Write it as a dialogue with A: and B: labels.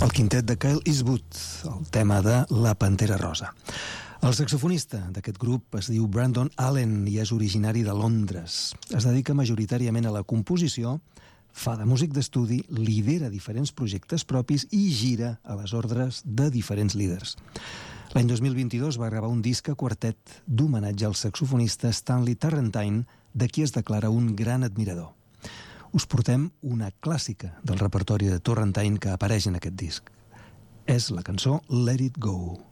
A: El quintet de Kyle Eastwood, el tema de La Pantera Rosa. El saxofonista d'aquest grup es diu Brandon Allen i és originari de Londres. Es dedica majoritàriament a la composició, fa de músic d'estudi, lidera diferents projectes propis i gira a les ordres de diferents líders. L'any 2022 va gravar un disc a quartet d'homenatge al saxofonista Stanley Turrentine, de qui es declara un gran admirador. Us portem una clàssica del repertori de Turrentine que apareix en aquest disc. És la cançó Let It Go.